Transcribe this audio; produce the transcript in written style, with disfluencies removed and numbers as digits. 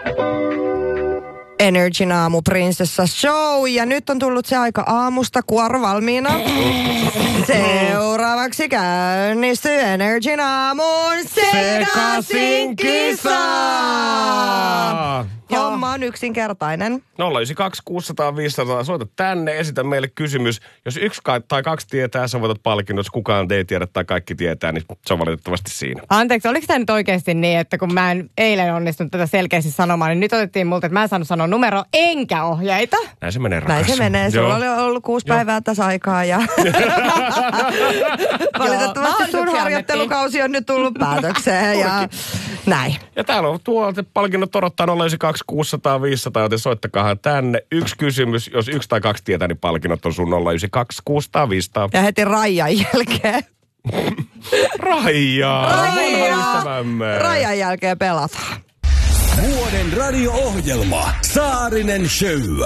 Energin aamuprinsessa show. Ja nyt on tullut se aika aamusta, kuoro valmiina. Seuraavaksi käynnistyy Energin aamun sekaisin kisa. Homma on yksinkertainen. 092 600 500, soita tänne, esitä meille kysymys. Jos yksi tai kaksi tietää, sä voitat palkinnot. Jos kukaan ei tiedä tai kaikki tietää, niin se on valitettavasti siinä. Anteeksi, oliko tämä nyt oikeasti niin, että kun mä en eilen onnistunut tätä selkeästi sanomaan, niin nyt otettiin multa, että mä en saanut sanoa numero enkä ohjeita? Näin se menee, rakas. Näin se menee. Sulla oli ollut 6 päivää tässä aikaa ja valitettavasti sun harjoittelukausi on nyt tullut päätökseen ja näin. Ja täällä on tuolta palkinnot odottaa 092 600 500, joten soittakaa tänne. Yksi kysymys, jos yksi tai kaksi tietää, niin palkinnot on sun 092 600 500. Ja heti Raijan jälkeen. Raijan jälkeen pelataan. Vuoden radio-ohjelma Saarinen Show.